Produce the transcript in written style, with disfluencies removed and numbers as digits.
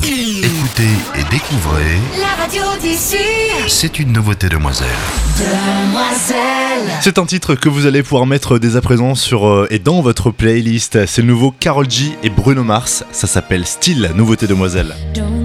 Écoutez et découvrez La radio d'ici. C'est une nouveauté Demoiselle. Demoiselle. C'est un titre que vous allez pouvoir mettre dès à présent sur et dans votre playlist. C'est le nouveau Karol G et Bruno Mars. Ça s'appelle Style, nouveauté Demoiselle.